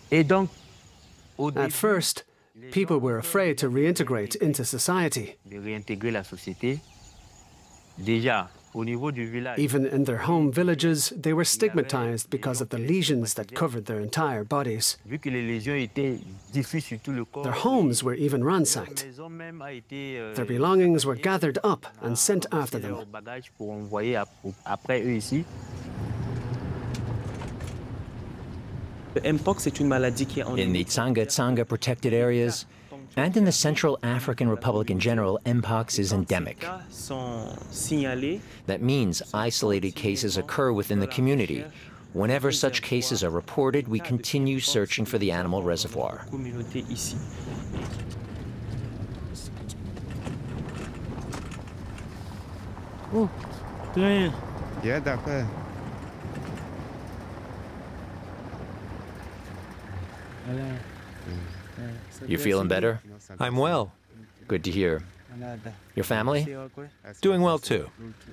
At first, people were afraid to reintegrate into society. Even in their home villages, they were stigmatized because of the lesions that covered their entire bodies. Their homes were even ransacked. Their belongings were gathered up and sent after them. In the Tsanga-Tsanga protected areas, and in the Central African Republic in general, Mpox is endemic. That means isolated cases occur within the community. Whenever such cases are reported, we continue searching for the animal reservoir. Oh, yeah, d'accord. You feeling better? I'm well. Good to hear. Your family? Doing well, too.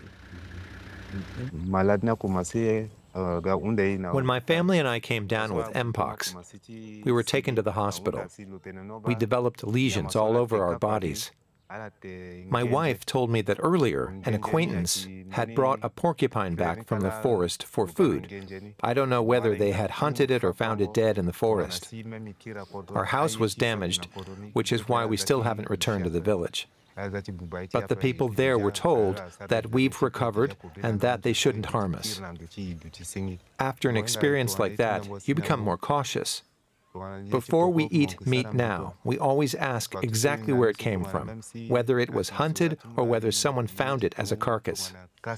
When my family and I came down with Mpox, we were taken to the hospital. We developed lesions all over our bodies. My wife told me that earlier, an acquaintance had brought a porcupine back from the forest for food. I don't know whether they had hunted it or found it dead in the forest. Our house was damaged, which is why we still haven't returned to the village. But the people there were told that we've recovered and that they shouldn't harm us. After an experience like that, you become more cautious. Before we eat meat now, we always ask exactly where it came from, whether it was hunted or whether someone found it as a carcass.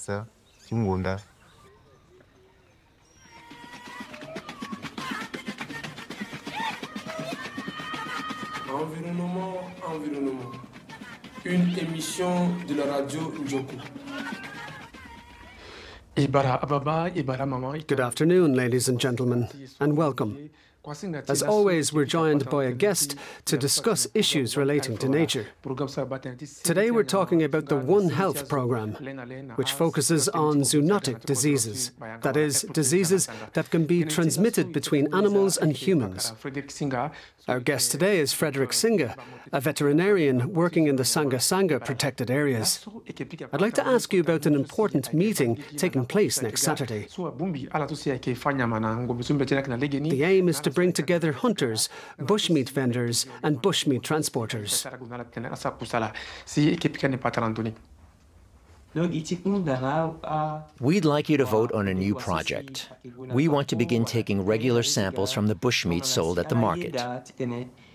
Environnement. Une émission de la radio Njoku. Good afternoon, ladies and gentlemen, and welcome. As always, we're joined by a guest to discuss issues relating to nature. Today we're talking about the One Health program, which focuses on zoonotic diseases, that is, diseases that can be transmitted between animals and humans. Our guest today is Frederick Singa, a veterinarian working in the Tsanga-Tsanga protected areas. I'd like to ask you about an important meeting taking place next Saturday. The aim is to bring together hunters, bushmeat vendors, and bushmeat transporters. We'd like you to vote on a new project. We want to begin taking regular samples from the bushmeat sold at the market.